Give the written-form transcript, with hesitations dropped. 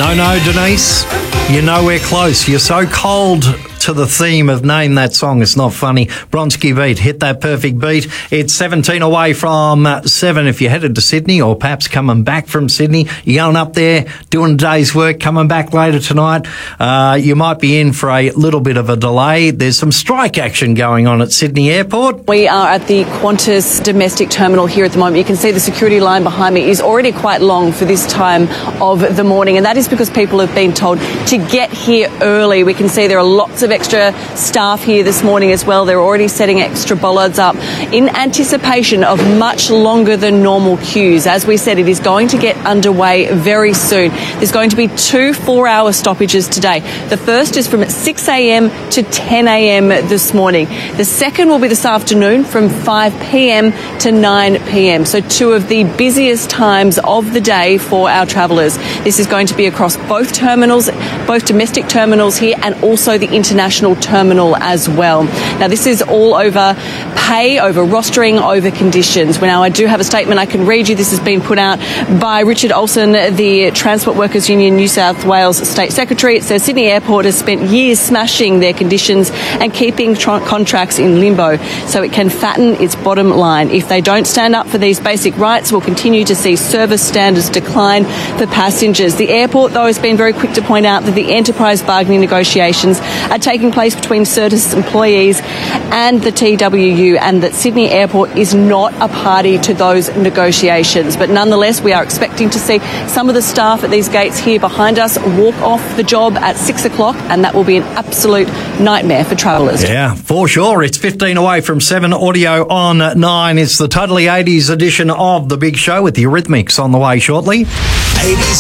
No, Denise. You know we're close. You're so cold to the theme of Name That Song. It's not funny. Bronski Beat, hit that perfect beat. It's 17 away from 7. If you're headed to Sydney or perhaps coming back from Sydney, you're going up there, doing a day's work, coming back later tonight, you might be in for a little bit of a delay. There's some strike action going on at Sydney Airport. We are at the Qantas domestic terminal here at the moment. You can see the security line behind me is already quite long for this time of the morning, and that is because people have been told to get here early. We can see there are lots of extra staff here this morning as well. They're already setting extra bollards up in anticipation of much longer than normal queues. As we said, it is going to get underway very soon. There's going to be 2 4-hour stoppages today. The first is from 6 a.m. to 10 a.m. this morning. The second will be this afternoon from 5 p.m. to 9 p.m. So 2 of the busiest times of the day for our travellers. This is going to be across both terminals, both domestic terminals here and also the international terminal as well. Now, this is all over pay, over rostering, over conditions. Now, I do have a statement I can read you. This has been put out by Richard Olsen, the Transport Workers Union New South Wales State Secretary. It says Sydney Airport has spent years smashing their conditions and keeping contracts in limbo so it can fatten its bottom line. If they don't stand up for these basic rights, we'll continue to see service standards decline for passengers. The airport, though, has been very quick to point out that the enterprise bargaining negotiations are taking place between Certis employees and the TWU, and that Sydney Airport is not a party to those negotiations. But nonetheless, we are expecting to see some of the staff at these gates here behind us walk off the job at 6 o'clock, and that will be an absolute nightmare for travellers. Yeah, for sure. It's 15 away from 7. Audio on 9. It's the Totally 80s edition of The Big Show with the Eurythmics on the way shortly. 80s